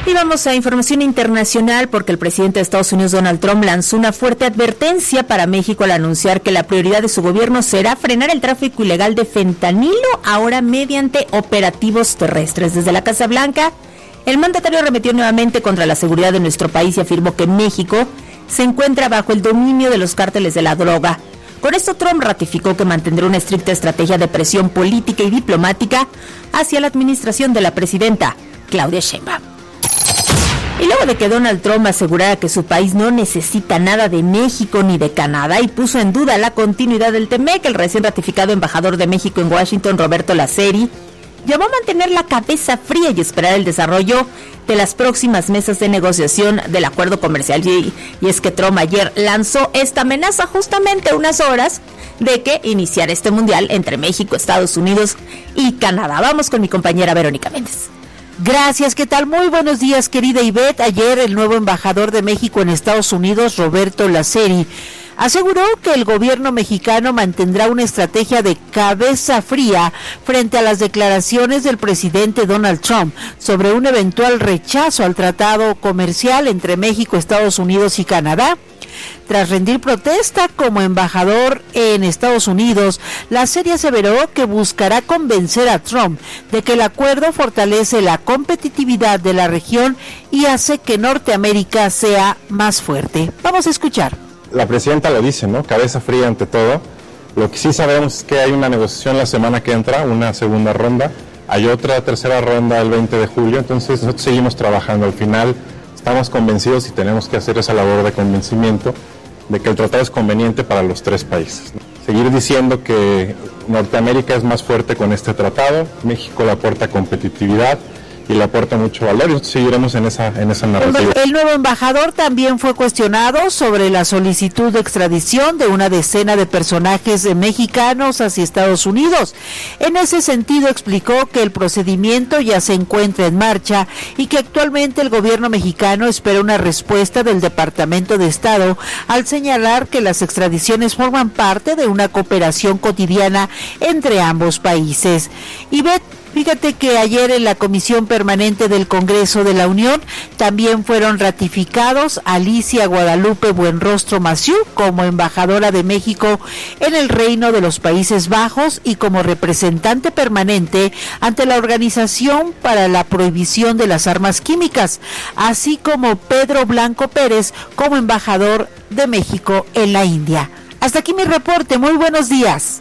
Y vamos a información internacional porque el presidente de Estados Unidos, Donald Trump, lanzó una fuerte advertencia para México al anunciar que la prioridad de su gobierno será frenar el tráfico ilegal de fentanilo, ahora mediante operativos terrestres. Desde la Casa Blanca, el mandatario arremetió nuevamente contra la seguridad de nuestro país y afirmó que México se encuentra bajo el dominio de los cárteles de la droga. Con esto, Trump ratificó que mantendrá una estricta estrategia de presión política y diplomática hacia la administración de la presidenta Claudia Sheinbaum. Y luego de que Donald Trump asegurara que su país no necesita nada de México ni de Canadá y puso en duda la continuidad del TEMEC, el recién ratificado embajador de México en Washington, Roberto Laceri, llamó a mantener la cabeza fría y esperar el desarrollo de las próximas mesas de negociación del acuerdo comercial. Y es que Trump ayer lanzó esta amenaza justamente unas horas de que iniciara este mundial entre México, Estados Unidos y Canadá. Vamos con mi compañera Verónica Méndez. Gracias, ¿qué tal? Muy buenos días, querida Ivette. Ayer el nuevo embajador de México en Estados Unidos, Roberto Laceri, aseguró que el gobierno mexicano mantendrá una estrategia de cabeza fría frente a las declaraciones del presidente Donald Trump sobre un eventual rechazo al tratado comercial entre México, Estados Unidos y Canadá. Tras rendir protesta como embajador en Estados Unidos, Laceri aseveró que buscará convencer a Trump de que el acuerdo fortalece la competitividad de la región y hace que Norteamérica sea más fuerte. Vamos a escuchar. La presidenta lo dice, ¿no? Cabeza fría ante todo. Lo que sí sabemos es que hay una negociación la semana que entra, una segunda ronda. Hay otra tercera ronda el 20 de julio, entonces nosotros seguimos trabajando. Al final estamos convencidos y tenemos que hacer esa labor de convencimiento de que el tratado es conveniente para los tres países. Seguir diciendo que Norteamérica es más fuerte con este tratado, México le aporta competitividad y le aporta mucho valor, y seguiremos en esa narrativa. El nuevo embajador también fue cuestionado sobre la solicitud de extradición de una decena de personajes mexicanos hacia Estados Unidos. En ese sentido explicó que el procedimiento ya se encuentra en marcha y que actualmente el gobierno mexicano espera una respuesta del Departamento de Estado al señalar que las extradiciones forman parte de una cooperación cotidiana entre ambos países. Fíjate que ayer en la Comisión Permanente del Congreso de la Unión también fueron ratificados Alicia Guadalupe Buenrostro Massieu como embajadora de México en el Reino de los Países Bajos y como representante permanente ante la Organización para la Prohibición de las Armas Químicas, así como Pedro Blanco Pérez como embajador de México en la India. Hasta aquí mi reporte, muy buenos días.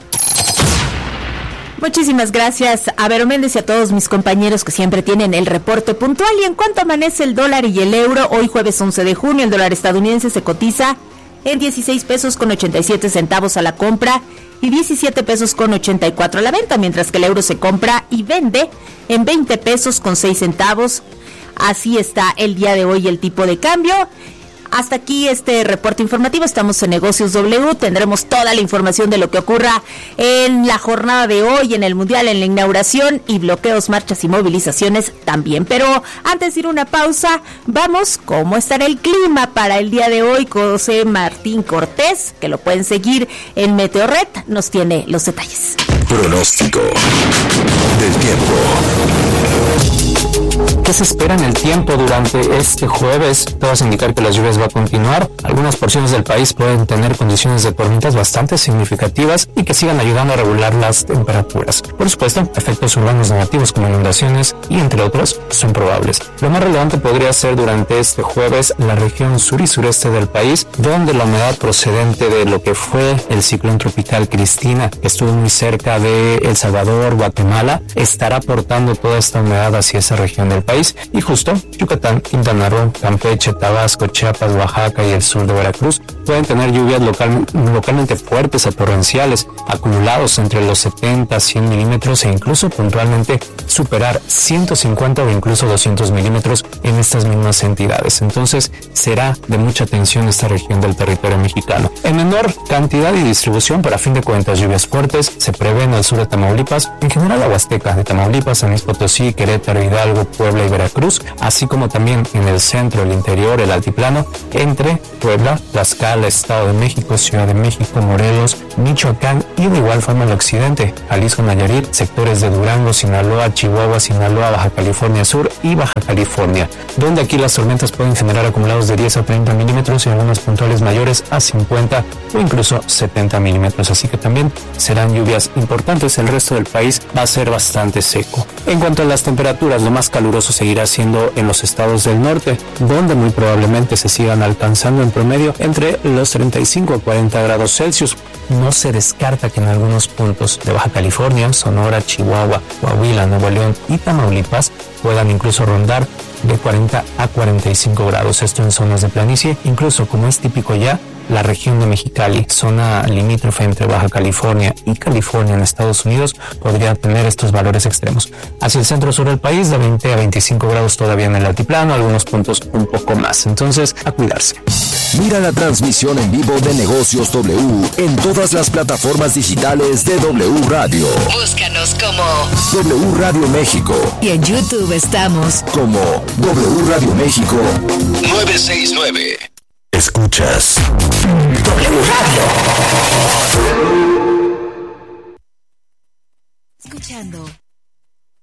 Muchísimas gracias a Vero Méndez y a todos mis compañeros que siempre tienen el reporte puntual. Y en cuanto amanece el dólar y el euro, hoy jueves 11 de junio, el dólar estadounidense se cotiza en 16 pesos con 87 centavos a la compra y 17 pesos con 84 a la venta, mientras que el euro se compra y vende en 20 pesos con 6 centavos. Así está el día de hoy el tipo de cambio. Hasta aquí este reporte informativo. Estamos en Negocios W. Tendremos toda la información de lo que ocurra en la jornada de hoy, en el Mundial, en la inauguración y bloqueos, marchas y movilizaciones también. Pero antes de ir a una pausa, vamos, ¿cómo estará el clima para el día de hoy? José Martín Cortés, que lo pueden seguir en Meteorred, nos tiene los detalles. Pronóstico del tiempo. ¿Qué se espera en el tiempo durante este jueves? Todo hace indicar que las lluvias van a continuar. Algunas porciones del país pueden tener condiciones de tormentas bastante significativas y que sigan ayudando a regular las temperaturas. Por supuesto, efectos urbanos negativos como inundaciones y entre otros son probables. Lo más relevante podría ser durante este jueves la región sur y sureste del país, donde la humedad procedente de lo que fue el ciclón tropical Cristina, que estuvo muy cerca de El Salvador, Guatemala, estará aportando toda esta humedad hacia esa región del país, y justo Yucatán, Quintana Roo, Campeche, Tabasco, Chiapas, Oaxaca y el sur de Veracruz pueden tener lluvias localmente fuertes a torrenciales, acumulados entre los 70 a 100 milímetros e incluso puntualmente superar 150 o incluso 200 milímetros en estas mismas entidades. Entonces será de mucha atención esta región del territorio mexicano. En menor cantidad y distribución, pero a fin de cuentas lluvias fuertes se prevén al sur de Tamaulipas, en general la Huasteca de Tamaulipas, San Luis Potosí, Querétaro, Hidalgo, Puebla y Veracruz, así como también en el centro, el interior, el altiplano, entre Puebla, Tlaxcala, Estado de México, Ciudad de México, Morelos, Michoacán y de igual forma el occidente, Jalisco, Nayarit, sectores de Durango, Sinaloa, Chihuahua, Sinaloa, Baja California Sur y Baja California, donde aquí las tormentas pueden generar acumulados de 10 a 30 milímetros y algunos puntuales mayores a 50 o incluso 70 milímetros, así que también serán lluvias importantes. El resto del país va a ser bastante seco. En cuanto a las temperaturas, lo más caluroso seguirá siendo en los estados del norte, donde muy probablemente se sigan alcanzando en promedio entre los 35 a 40 grados Celsius. No se descarta que en algunos puntos de Baja California, Sonora, Chihuahua, Coahuila, Nuevo León y Tamaulipas puedan incluso rondar de 40 a 45 grados, esto en zonas de planicie, incluso como es típico ya, la región de Mexicali, zona limítrofe entre Baja California y California en Estados Unidos, podría tener estos valores extremos. Hacia el centro-sur del país, de 20 a 25 grados todavía en el altiplano, algunos puntos un poco más. Entonces, a cuidarse. Mira la transmisión en vivo de Negocios W en todas las plataformas digitales de W Radio. Búscanos como W Radio México. Y en YouTube estamos como W Radio México 969. Escuchas W Radio. escuchando